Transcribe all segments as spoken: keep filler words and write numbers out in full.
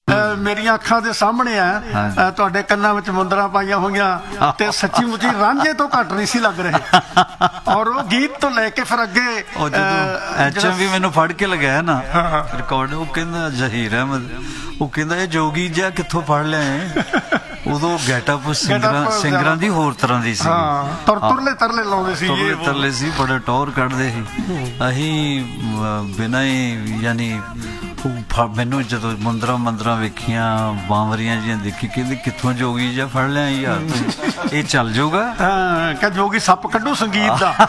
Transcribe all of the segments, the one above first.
ਮੇਰੀਆਂ ਅੱਖਾਂ ਦੇ ਸਾਹਮਣੇ ਆ, ਤੁਹਾਡੇ ਕੰਨਾਂ ਵਿੱਚ ਮੁੰਦਰਾਂ ਪਾਈਆਂ ਹੋਈਆਂ ਤੇ ਸੱਚੀ ਮੁੱਚੀ ਰਾਂਝੇ ਤੋਂ ਘੱਟ ਨਹੀਂ ਸੀ ਲੱਗ ਰਹੇ। ਔਰ ਉਹ ਗੀਤ ਤੋਂ ਲੈ ਕੇ ਫਿਰ ਅੱਗੇ ਐਚਐਮ ਵੀ ਮੈਨੂੰ ਫੜ ਕੇ ਲਗਾਇਆ ਨਾ ਰਿਕਾਰਡ, ਉਹ ਕਹਿੰਦਾ ਜ਼ਹੀਰ ਅਹਿਮਦ, ਉਹ ਕਹਿੰਦਾ ਇਹ ਜੋਗੀ ਜਿਹਾ ਕਿੱਥੋਂ ਫੜ ਲਿਆ। ਉਦੋਂ ਗੈਟਅਪ ਸਿੰਗਰਾਂ ਸਿੰਗਰਾਂ ਦੀ ਹੋਰ ਤਰ੍ਹਾਂ ਦੀ ਸੀ, ਤੁਰਲੇ ਤਰਲੇ ਲਾਉਂਦੇ ਸੀ, ਤੁਰਲੇ ਤਰਲੇ ਸੀ, ਬੜੇ ਟੌਰ ਕੱਢਦੇ ਸੀ। ਅਸੀਂ ਬਿਨਾਂ ਹੀ ਯਾਨੀ ਮੈਨੂੰ ਜਦੋਂ ਮੁੰਦਰਾਂ ਮੰਦਰਾਂ ਵੇਖੀਆਂ, ਬਾਂਵਰੀਆਂ ਜਿਹੀਆਂ ਦੇਖੀ, ਕਹਿੰਦੇ ਕਿੱਥੋਂ ਜੋਗੀ ਜਿਹਾ ਫੜ ਲਿਆ ਯਾਰ ਤੂੰ, ਇਹ ਚੱਲ ਜਾਊਗਾ। ਕਿ ਜੋਗੀ ਸੱਪ ਕੱਢੂ ਸੰਗੀਤ ਦਾ।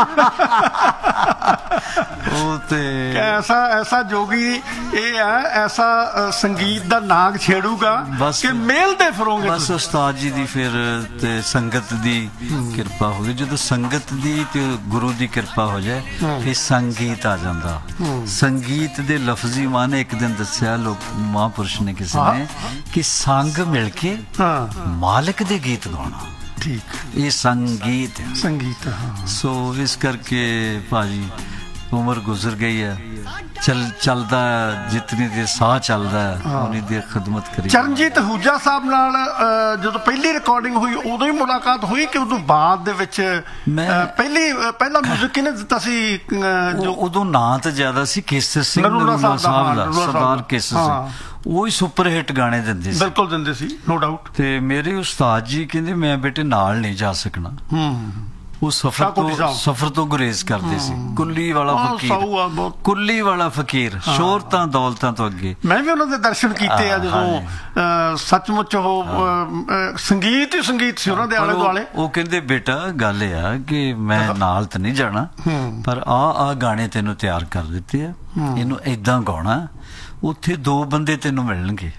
ਉਹ ਤੇ ਐਸਾ ਐਸਾ ਜੋਗੀ ਇਹ ਹੈ, ਐਸਾ ਸੰਗੀਤ ਦਾ ਨਾਗ ਛੇੜੂਗਾ ਕਿ ਮੇਲਦੇ ਫਿਰੋਗੇ। ਬਸ ਉਸਤਾਦ ਜੀ ਦੀ ਫਿਰ ਤੇ ਸੰਗਤ ਦੀ ਕਿਰਪਾ ਹੋ ਗਈ। ਜਦੋਂ ਸੰਗਤ ਦੀ ਤੇ ਗੁਰੂ ਦੀ ਕਿਰਪਾ ਹੋ ਜਾਏ ਫਿਰ ਸੰਗੀਤ ਆ ਜਾਂਦਾ। ਸੰਗੀਤ ਦੇ ਲਫ਼ਜ਼ੀ ਮਾਨੇ ਇੱਕ ਦਿਨ ਦੱਸਿਆ ਲੋਕ ਮਹਾਂਪੁਰਸ਼ ਨੇ ਕਿਸੇ ਨੇ ਕਿ ਸੰਗ ਮਿਲ ਕੇ ਮਾਲਕ ਦੇ ਗੀਤ ਗਾਉਣਾ। ਠੀਕ, ਇਹ ਸੰਗੀਤ ਹੈ, ਸੰਗੀਤ। ਸੋ ਇਸ ਕਰਕੇ ਭਾਜੀ ਉਮਰ ਗੁਜ਼ਰ ਗਈ ਹੈ, ਚਲ ਚੱਲਦਾ ਜਿਤਨੀ ਦੇਰ ਸਾਹ ਚੱਲਦਾ ਉਨੀ ਦੇਰ ਖਿਦਮਤ ਕਰੀ। ਚਰਨਜੀਤ ਅਹੂਜਾ ਸਾਹਿਬ ਨਾਲ ਜਦੋਂ ਪਹਿਲੀ ਰਿਕਾਰਡਿੰਗ ਹੋਈ ਉਦੋਂ ਹੀ ਮੁਲਾਕਾਤ ਹੋਈ ਕਿ ਉਦੋਂ ਬਾਅਦ ਦੇ ਵਿੱਚ? ਪਹਿਲੀ ਪਹਿਲਾ ਮਿਊਜ਼ਿਕ ਕਿਹਨੇ ਦਿੱਤਾ ਸੀ? ਜੋ ਉਦੋਂ ਨਾਂ ਤਾਂ ਜ਼ਿਆਦਾ ਸੀ ਕੇਸਰ ਸਿੰਘ ਨਰੂਲਾ ਸਾਹਿਬ ਦਾ, ਸਰਦਾਰ ਕੇਸਰ ਸਿੰਘ। ਉਹ ਹੀ ਸੁਪਰ ਹਿੱਟ ਗਾਣੇ ਦਿੰਦੇ ਸੀ, ਬਿਲਕੁਲ ਦਿੰਦੇ ਸੀ, ਨੋ ਡਾਊਟ। ਤੇ ਮੇਰੇ ਉਸਤਾਦ ਜੀ ਕਹਿੰਦੇ ਮੈਂ ਬੇਟੇ ਨਾਲ ਨਹੀਂ ਜਾ ਸਕਣਾ। ਉਹ ਸਫਰ ਤੋਂ ਸਫਰ ਤੋਂ ਗੁਰੇਜ਼ ਕਰਦੇ ਸੀ। ਕੁੱਲੀ ਵਾਲਾ ਫਕੀਰ, ਕੁੱਲੀ ਵਾਲਾ ਫਕੀਰ, ਸ਼ੋਹਰਤਾਂ ਦੌਲਤਾਂ ਤੋਂ ਅੱਗੇ। ਮੈਂ ਵੀ ਉਹਨਾਂ ਦੇ ਦਰਸ਼ਨ ਕੀਤੇ ਆ ਜਦੋਂ ਸੱਚਮੁੱਚ ਉਹ ਸੰਗੀਤ ਹੀ ਸੰਗੀਤ ਸੀ ਉਹਨਾਂ ਦੇ ਆਲੇ ਦੁਆਲੇ। ਉਹ ਕਹਿੰਦੇ ਬੇਟਾ ਗੱਲ ਇਹ ਆ ਕਿ ਮੈਂ ਨਾਲ ਤਾਂ ਨਹੀਂ ਜਾਣਾ, ਪਰ ਆ ਆ ਗਾਣੇ ਤੈਨੂੰ ਤਿਆਰ ਕਰ ਦਿੱਤੇ ਆ, ਇਹਨੂੰ ਏਦਾਂ ਗਾਉਣਾ। ਉੱਥੇ ਦੋ ਬੰਦੇ ਤੈਨੂੰ ਮਿਲਣਗੇ,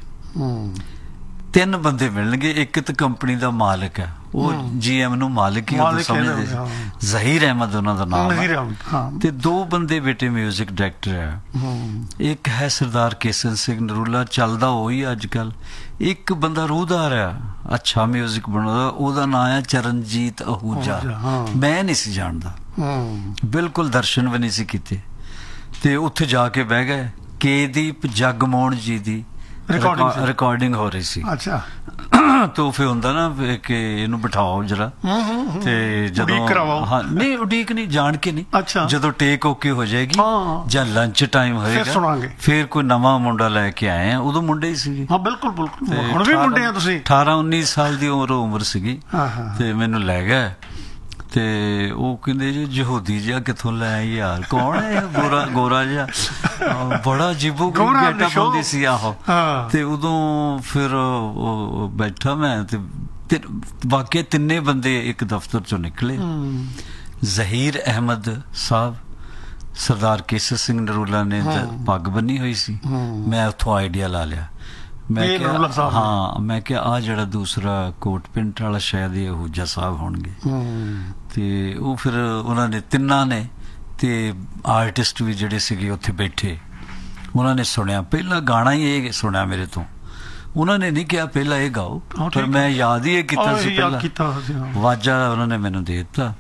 ਤਿੰਨ ਬੰਦੇ ਮਿਲਣਗੇ। ਇੱਕ ਤਾਂ ਕੰਪਨੀ ਦਾ ਮਾਲਕ ਹੈ, ਉਹ ਜੀ ਐਮ ਨੂੰ ਮਾਲਕ ਹੀ ਸਮਝਦੇ ਸੀ, ਜ਼ਹੀਰ ਅਹਿਮਦ ਉਹਨਾਂ ਦਾ ਨਾਮ ਹੈ। ਤੇ ਦੋ ਬੰਦੇ ਬੇਟੇ ਮਿਊਜ਼ਿਕ ਡਾਇਰੈਕਟਰ ਹੈ, ਇੱਕ ਹੈ ਸਰਦਾਰ ਕੇਸਰ ਸਿੰਘ ਨਰੂਲਾ, ਚੱਲਦਾ ਉਹੀ ਅੱਜ ਕੱਲ। ਇੱਕ ਬੰਦਾ ਰੂਹਦਾਰ ਹੈ, ਅੱਛਾ ਮਿਊਜ਼ਿਕ ਬਣਾਉਂਦਾ, ਉਹਦਾ ਨਾਂ ਹੈ ਚਰਨਜੀਤ ਅਹੂਜਾ। ਮੈਂ ਨਹੀਂ ਸੀ ਜਾਣਦਾ, ਬਿਲਕੁਲ ਦਰਸ਼ਨ ਵੀ ਨਹੀਂ ਸੀ ਕੀਤੇ। ਤੇ ਉੱਥੇ ਜਾ ਕੇ ਬਹਿ ਗਏ। ਕੇਦੀਪ ਜਗਮੋਹਨ ਜੀ ਦੀ ਰਿਕਾਰਡਿੰਗ ਹੋ ਰਹੀ ਸੀ। ਅੱਛਾ। ਤੋ ਫਿਰ ਹੁੰਦਾ ਨਾ ਕਿ ਇਹਨੂੰ ਬਿਠਾਓ ਜਰਾ, ਤੇ ਜਦੋਂ ਹਾਂ ਨਹੀਂ ਉਡੀਕ ਨਹੀਂ, ਜਾਣ ਕੇ ਨਹੀਂ, ਜਦੋਂ ਟੇਕ ਓਕੇ ਹੋ ਜਾਏਗੀ ਜਾਂ ਲੰਚ ਟਾਈਮ ਹੋਏਗਾ ਫਿਰ ਕੋਈ ਨਵਾਂ ਮੁੰਡਾ ਲੈ ਕੇ ਆਏ ਆ। ਉਦੋਂ ਮੁੰਡੇ ਹੀ ਸੀਗੇ। ਹਾਂ ਬਿਲਕੁਲ ਬਿਲਕੁਲ, ਹੁਣ ਵੀ ਮੁੰਡੇ ਆ ਤੁਸੀਂ। ਅਠਾਰਾਂ ਉੱਨੀ ਸਾਲ ਦੀ ਉਮਰ ਉਮਰ ਸੀਗੀ ਤੇ ਮੈਨੂੰ ਲੈ ਗਏ। ਤੇ ਉਹ ਕਹਿੰਦੇ ਜੀ ਯਹੂਦੀ ਜਿਹਾ ਕਿੱਥੋਂ ਲੈ ਆਈ ਯਾਰ, ਕੌਣ ਹੈ ਗੋਰਾ ਗੋਰਾ ਜਿਹਾ, ਬੜਾ ਅਜੀਬੋ ਗੈਟਅਪ ਹੁੰਦੀ ਸੀ। ਆਹੋ। ਤੇ ਉਦੋਂ ਫਿਰ ਬੈਠਾ ਮੈਂ ਤੇ ਵਾਕਿਆ ਤਿੰਨੇ ਬੰਦੇ ਇੱਕ ਦਫ਼ਤਰ ਚੋਂ ਨਿਕਲੇ। ਜ਼ਹੀਰ ਅਹਿਮਦ ਸਾਹਿਬ, ਸਰਦਾਰ ਕੇਸਰ ਸਿੰਘ ਨਰੂਲਾ ਨੇ ਪੱਗ ਬੰਨੀ ਹੋਈ ਸੀ। ਮੈਂ ਉੱਥੋਂ ਆਈਡੀਆ ਲਾ ਲਿਆ। ਮੈਂ ਕਿਹਾ ਹਾਂ, ਮੈਂ ਕਿਹਾ ਆ ਜਿਹੜਾ ਦੂਸਰਾ ਕੋਟ ਪੈਂਟ ਵਾਲਾ ਸ਼ਾਇਦ ਇਹ ਅਹੂਜਾ ਸਾਹਿਬ ਹੋਣਗੇ। ਤੇ ਉਹ ਫਿਰ ਉਹਨਾਂ ਨੇ ਤਿੰਨਾਂ ਨੇ ਤੇ ਆਰਟਿਸਟ ਵੀ ਜਿਹੜੇ ਸੀਗੇ ਉੱਥੇ ਬੈਠੇ, ਉਹਨਾਂ ਨੇ ਸੁਣਿਆ। ਪਹਿਲਾ ਗਾਣਾ ਹੀ ਇਹ ਸੁਣਿਆ ਮੇਰੇ ਤੋਂ। ਉਹਨਾਂ ਨੇ ਨਹੀਂ ਕਿਹਾ ਪਹਿਲਾਂ ਇਹ ਗਾਓ, ਪਰ ਮੈਂ ਯਾਦ ਹੀ ਇਹ ਕੀਤਾ ਸੀ ਪਹਿਲਾਂ। ਵਾਜਾ ਉਹਨਾਂ ਨੇ ਮੈਨੂੰ ਦੇ ਦਿੱਤਾ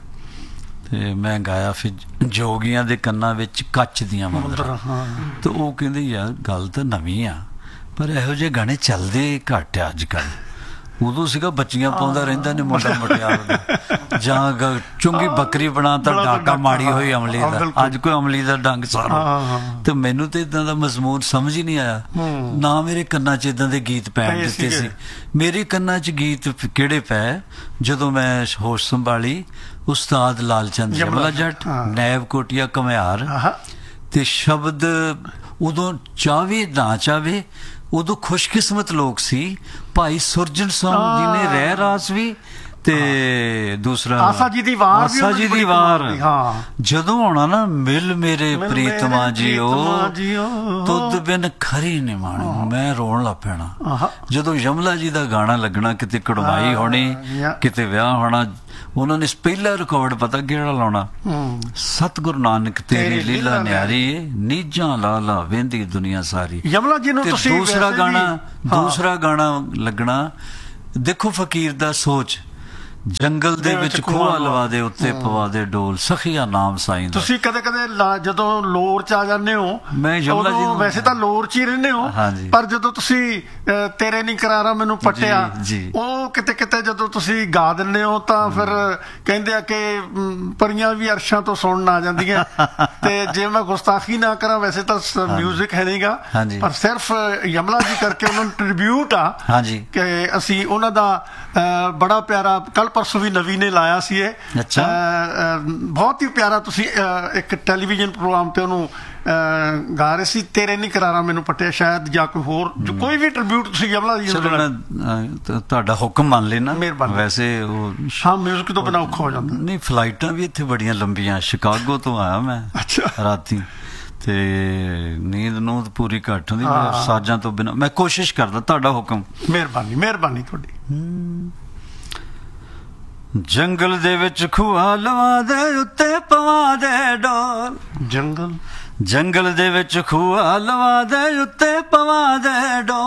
ਤੇ ਮੈਂ ਗਾਇਆ। ਫਿਰ ਜੋਗੀਆਂ ਦੇ ਕੰਨਾਂ ਵਿੱਚ ਕੱਚ ਦੀਆਂ ਮੰਦਰਾਂ। ਤੇ ਉਹ ਕਹਿੰਦੇ ਯਾਰ ਗੱਲ ਤਾਂ ਨਵੀਂ ਆ, ਪਰ ਇਹੋ ਜਿਹੇ ਗਾਣੇ ਚੱਲਦੇ ਘੱਟ ਆ ਅੱਜ ਕੱਲ। ਉਦੋਂ ਸੀਗਾ ਬੱਚੀਆਂ ਪਾਉਂਦਾ ਰਹਿੰਦਾ ਨੇ ਮੁੰਡਾ ਮੁਟਿਆਰ ਦਾ, ਜਾਂ ਚੁੰਗੀ ਬੱਕਰੀ ਬਣਾ ਤਾਂ ਡਾਕਾ ਮਾੜੀ ਹੋਈ ਅਮਲੀ ਦਾ। ਅੱਜ ਕੋਈ ਅਮਲੀ ਦਾ ਡੰਗ ਸਾਰੋ। ਤੇ ਮੈਨੂੰ ਤੇ ਇਦਾਂ ਦਾ ਮਜ਼ਮੂਨ ਸਮਝ ਹੀ ਨਹੀਂ ਆਇਆ, ਨਾ ਮੇਰੇ ਕੰਨਾਂ 'ਚ ਇਦਾਂ ਦੇ ਗੀਤ ਪੈਣ ਦਿੱਤੇ ਸੀ। ਮੇਰੇ ਕੰਨਾਂ 'ਚ ਗੀਤ ਕਿਹੜੇ ਪਏ ਜਦੋਂ ਮੈਂ ਹੋਸ਼ ਸੰਭਾਲੀ। ਉਸਤਾਦ ਲਾਲ ਚੰਦ ਜਮਲਾ ਜੱਟ, ਨੈਬ ਕੋਟੀਆ ਘੁਮਿਆਰ। ਤੇ ਸ਼ਬਦ ਉਦੋਂ ਚਾਹਵੇ ਨਾ ਚਾਹਵੇ, ਉਦੋਂ ਖੁਸ਼ਕਿਸਮਤ ਲੋਕ ਸੀ। ਭਾਈ ਸੁਰਜਨ ਸਿੰਘ ਜੀ ਨੇ ਰਹਿ ਰਾਸ ਵੀ, ਤੇ ਦੂਸਰਾ ਆਸਾ ਜੀ ਦੀ ਵਾਰ, ਆਸਾ ਜੀ ਦੀ ਵਾਰ ਜਦੋਂ ਆਉਣਾ ਨਾ, ਮਿਲ ਮੇਰੇ ਪ੍ਰੀਤਮਾ ਜੀਓ ਤੁਧ ਬਿਨ ਖਰੀ ਨੀ ਮਾਣੀ, ਮੈਂ ਰੋਣ ਲੱਗ ਪੈਣਾ। ਜਦੋਂ ਯਮਲਾ ਜੀ ਦਾ ਗਾਣਾ ਲੱਗਣਾ, ਕਿਤੇ ਕੜਵਾਈ ਹੋਣੀ, ਕਿਤੇ ਵਿਆਹ ਹੋਣਾ, ਉਹਨਾਂ ਨੇ ਪਹਿਲਾ ਰਿਕਾਰਡ ਪਤਾ ਕਿਹੜਾ ਲਾਉਣਾ? ਸਤਿਗੁਰੂ ਨਾਨਕ ਤੇਰੀ ਲੀਲਾ ਨਿਆਰੀ, ਨੀਜਾਂ ਲਾ ਲਾ ਵਹਿੰਦੀ ਦੁਨੀਆ ਸਾਰੀ। ਯਮਲਾ ਜੀ ਨੂੰ ਤੁਸੀਂ ਦੂਸਰਾ ਗਾਣਾ ਦੂਸਰਾ ਗਾਣਾ ਲੱਗਣਾ। ਦੇਖੋ ਫਕੀਰ ਦਾ ਸੋਚ ਜੰਗਲ ਦੇ ਵਿੱਚ ਖੂਹਾ ਲਵਾ ਦੇ, ਉੱਤੇ ਪਵਾ ਦੇ ਡੋਲ, ਸਖੀਆ ਨਾਮ ਸਾਈਂ ਦਾ। ਤੁਸੀਂ ਕਦੇ ਕਦੇ ਜਦੋਂ ਲੋਰ ਚ ਆ ਜਾਂਦੇ ਹੋ, ਮੈਂ ਯਮਲਾ ਜੀ ਨੂੰ ਵੈਸੇ ਤਾਂ ਲੋਰ ਚ ਹੀ ਰਹਿੰਦੇ ਹੋ, ਪਰ ਜਦੋਂ ਤੁਸੀਂ ਤੇਰੇ ਨਹੀਂ ਕਰਾਰਾ ਮੈਨੂੰ ਪੱਟਿਆ, ਉਹ ਕਿਤੇ ਕਿਤੇ ਜਦੋਂ ਤੁਸੀਂ ਗਾ ਦਿੰਦੇ ਹੋ ਤਾਂ ਫਿਰ ਕਹਿੰਦੇ ਆ ਕਿ ਪਰੀਆਂ ਵੀ ਅਰਸ਼ਾਂ ਤੋਂ ਸੁਣਨ ਆ ਜਾਂਦੀਆਂ। ਤੇ ਜੇ ਮੈਂ ਗੁਸਤਾਖੀ ਨਾ ਕਰਾਂ, ਵੈਸੇ ਤਾਂ ਮਿਊਜ਼ਿਕ ਹੈ ਨਹੀਂਗਾ, ਪਰ ਸਿਰਫ ਯਮਲਾ ਜੀ ਕਰਕੇ ਉਹਨਾਂ ਨੂੰ ਟ੍ਰਿਬਿਊਟ ਆ ਕਿ ਅਸੀਂ ਉਹਨਾਂ ਦਾ ਬੜਾ ਪਿਆਰਾ, ਕੱਲ ਪਰਸੋਂ ਵੀ ਨਵੀ ਨੇ ਲਾਇਆ ਸੀ ਇਹ, ਬਹੁਤ ਹੀ ਪਿਆਰਾ। ਤੁਸੀਂ ਇੱਕ ਟੈਲੀਵਿਜ਼ਨ ਪ੍ਰੋਗਰਾਮ ਤੇ ਉਹਨੂੰ ਗਾ ਰਹੇ ਸੀ, ਤੇਰੇ ਨਹੀਂ ਕਰਾਰਾ ਮੈਨੂੰ ਪੱਟਿਆ, ਸ਼ਾਇਦ ਜਾਂ ਕੋਈ ਹੋਰ ਕੋਈ ਵੀ ਟ੍ਰਿਬਿਊਟ ਤੁਸੀਂ ਯਮਲਾ ਜੀ ਨੂੰ। ਤੁਹਾਡਾ ਹੁਕਮ ਮੰਨ ਲੈਣਾ, ਵੈਸੇ ਉਹ ਹਾਂ ਮਿਊਜ਼ਿਕ ਤੋਂ ਬਿਨਾਂ ਔਖਾ ਹੋ ਜਾਂਦਾ। ਨਹੀਂ, ਫਲਾਈਟਾਂ ਵੀ ਇੱਥੇ ਬੜੀਆਂ ਲੰਬੀਆਂ, ਸ਼ਿਕਾਗੋ ਤੋਂ ਆਇਆ ਮੈਂ ਰਾਤੀ, ਤੇ ਨੀਂਦ ਨੂੰ ਪੂਰੀ ਘੱਟ ਹੁੰਦੀ, ਸਾਜ਼ਾਂ ਤੋਂ ਬਿਨਾਂ ਮੈਂ ਕੋਸ਼ਿਸ਼ ਕਰਦਾ। ਤੁਹਾਡਾ ਹੁਕਮ। ਮਿਹਰਬਾਨੀ, ਮਿਹਰਬਾਨੀ ਤੁਹਾਡੀ। ਜੰਗਲ ਦੇ ਵਿੱਚ ਖੂਹਾ ਲਵਾ ਦੇ, ਉੱਤੇ ਪਵਾ ਦੇ ਡੋਲ। ਜੰਗਲ ਜੰਗਲ ਦੇ ਵਿੱਚ ਖੂਹਾ ਲਵਾ ਦੇ, ਉੱਤੇ ਪਵਾ ਦੇ ਡੋਲ।